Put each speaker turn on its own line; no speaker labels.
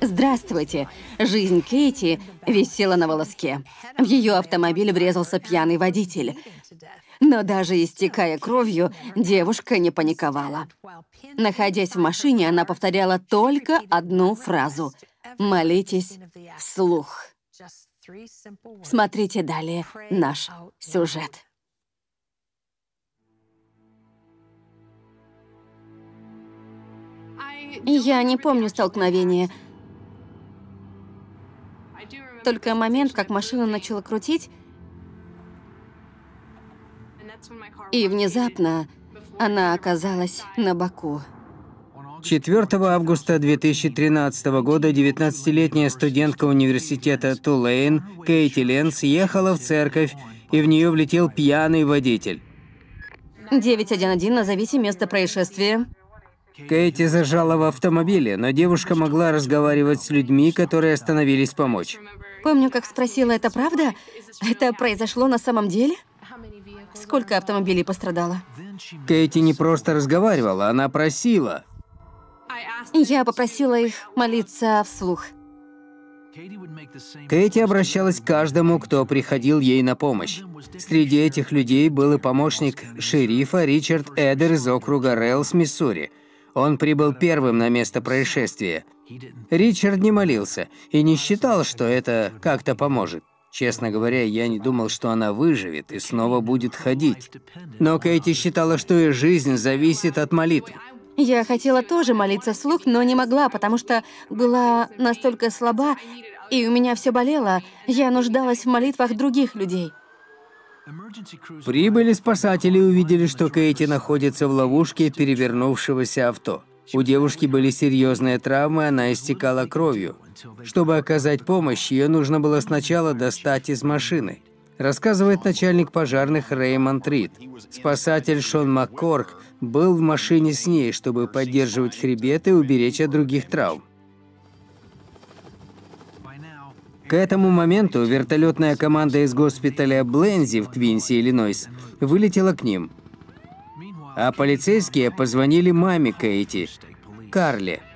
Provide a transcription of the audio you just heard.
Здравствуйте. Жизнь Кейти висела на волоске. В ее автомобиль врезался пьяный водитель. Но даже истекая кровью, девушка не паниковала. Находясь в машине, она повторяла только одну фразу: «Молитесь вслух». Смотрите далее наш сюжет. Я не помню столкновения. Только момент, как машина начала крутить, и внезапно она оказалась на боку.
4 августа 2013 года 19-летняя студентка университета Тулейн Кейти Ленц ехала в церковь, и в нее влетел пьяный водитель.
911, назовите место происшествия.
Кейти зажала в автомобиле, но девушка могла разговаривать с людьми, которые остановились помочь.
Помню, как спросила, это правда? Это произошло на самом деле? Сколько автомобилей пострадало?
Кейти не просто разговаривала, она просила.
Я попросила их молиться вслух.
Кейти обращалась к каждому, кто приходил ей на помощь. Среди этих людей был и помощник шерифа Ричард Эдер из округа Рэлс, Миссури. Он прибыл первым на место происшествия. Ричард не молился и не считал, что это как-то поможет. Честно говоря, я не думал, что она выживет и снова будет ходить. Но Кейти считала, что ее жизнь зависит от молитвы.
Я хотела тоже молиться вслух, но не могла, потому что была настолько слаба, и у меня все болело. Я нуждалась в молитвах других людей.
Прибыли спасатели и увидели, что Кейти находится в ловушке перевернувшегося авто. У девушки были серьезные травмы, она истекала кровью. Чтобы оказать помощь, ее нужно было сначала достать из машины. Рассказывает начальник пожарных Рэймонд Рид. Спасатель Шон Маккорк был в машине с ней, чтобы поддерживать хребет и уберечь от других травм. К этому моменту вертолетная команда из госпиталя Блензи в Квинси, Иллинойс, вылетела к ним. А полицейские позвонили маме Кейти, Карли.